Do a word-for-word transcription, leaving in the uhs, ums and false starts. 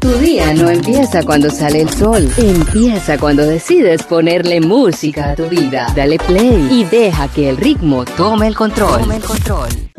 Tu día no empieza cuando sale el sol, empieza cuando decides ponerle música a tu vida. Dale play y deja que el ritmo tome el control. Tome el control.